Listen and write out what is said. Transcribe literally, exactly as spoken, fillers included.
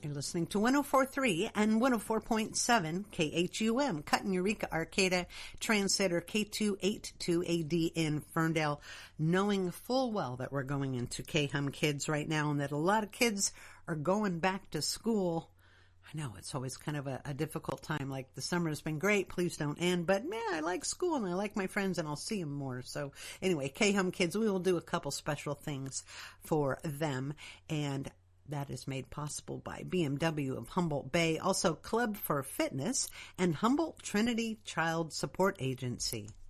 You're listening to one oh four point three and one oh four point seven K H U M, Cutting Eureka, Arcata, Translator K two eighty-two A D in Ferndale, knowing full well that we're going into K-Hum Kids right now and that a lot of kids are going back to school. I know it's always kind of a, a difficult time. Like, the summer has been great, please don't end, but man, I like school and I like my friends and I'll see them more. So anyway, K-Hum Kids, we will do a couple special things for them, and that is made possible by B M W of Humboldt Bay, also Club for Fitness, and Humboldt Trinity Child Support Agency.